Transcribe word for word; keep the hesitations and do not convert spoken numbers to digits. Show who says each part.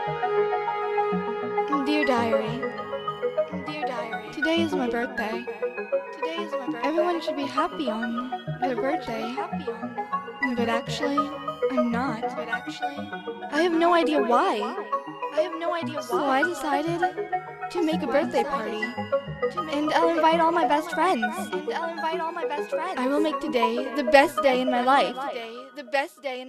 Speaker 1: Dear Diary, Dear Diary, today is my birthday. Today is my birthday. Everyone should be happy on their birthday. Happy on. But actually, I'm not. But actually, I have no idea why. I have no idea why. So I decided to make a birthday party. And I'll invite all my best friends. And I'll invite all my best friends. I will make today the best day in my life. The best day in